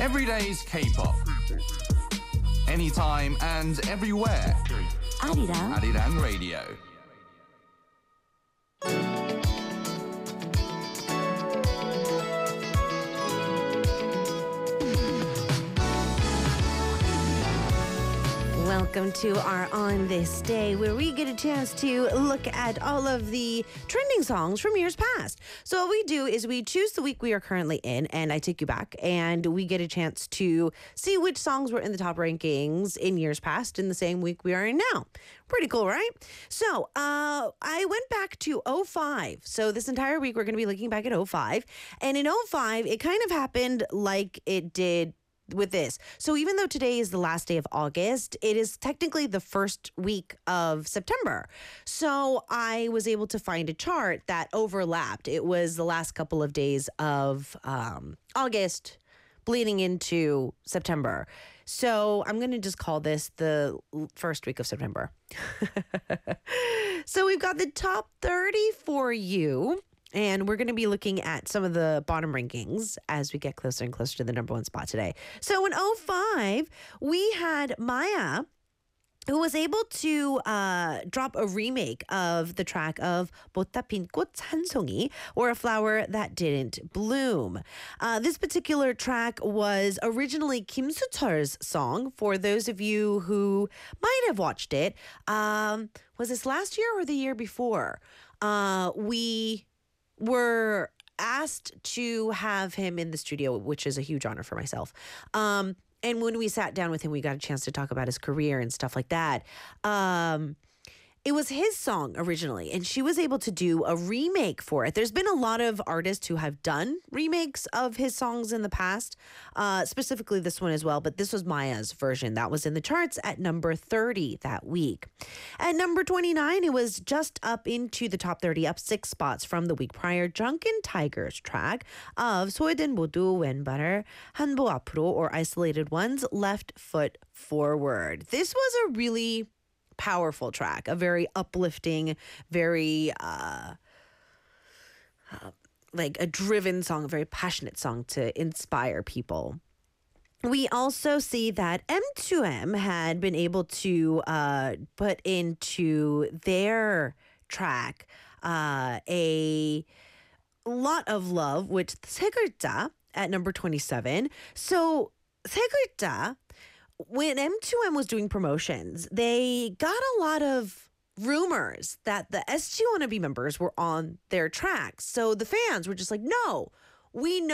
Every day's K-pop. Anytime and everywhere. Arirang Radio. Welcome to our On This Day, where we get a chance to look at all of the trending songs from years past. So what we do is we choose the week we are currently in, and I take you back, and we get a chance to see which songs were in the top rankings in years past in the same week we are in now. Pretty cool, right? So I went back to 05. So this entire week we're going to be looking back at 05. And in 05, it kind of happened like it did with this. So even though today is the last day of August, it is technically the first week of September. So I was able to find a chart that overlapped. It was the last couple of days of August bleeding into September. So I'm going to just call this the first week of September. So we've got the top 30 for you. And we're going to be looking at some of the bottom rankings as we get closer and closer to the number one spot today. So in 05, we had Maya, who was able to drop a remake of the track of 보따 핀 꽃 한 송이, or A Flower That Didn't Bloom. This particular track was originally Kim Soo-cheol's song. For those of you who might have watched it, was this last year or the year before? We were asked to have him in the studio, which is a huge honor for myself. And when we sat down with him, we got a chance to talk about his career and stuff like that. It was his song originally, and she was able to do a remake for it. There's been a lot of artists who have done remakes of his songs in the past, specifically this one as well, but this was Maya's version. That was in the charts at number 30 that week. At number 29, it was just up into the top 30, up 6 spots from the week prior. Drunken Tiger's track of 소외된 모두 왼발을 한보 앞으로, or Isolated Ones, Left Foot Forward. This was a really powerful track, a very uplifting, very like a driven song, a very passionate song to inspire people. We also see that M2M had been able to put into their track a lot of love with 세 글자 at number 27. So 세 글자, when M2M was doing promotions, they got a lot of rumors that the SG Wannabe members were on their tracks. So the fans were just like, no, we know